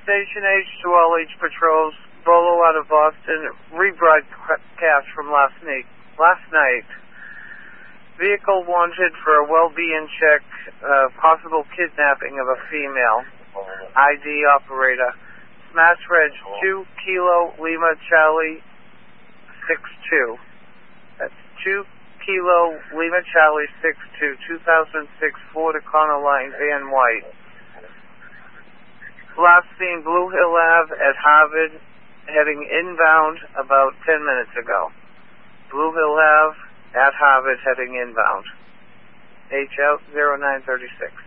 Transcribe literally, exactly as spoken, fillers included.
Station H to all H patrols. Bolo out of Boston. Rebroadcast from last night. Last night. Vehicle wanted for a well-being check. Uh, possible kidnapping of a female. I D operator. Smash Reg two Kilo Lima Charlie six two. That's two Kilo Lima Charlie six two. two thousand six Ford Econoline Van White. Last seen Blue Hill Ave at Harvard, heading inbound about ten minutes ago. Blue Hill Ave at Harvard, heading inbound. H out zero nine thirty-six.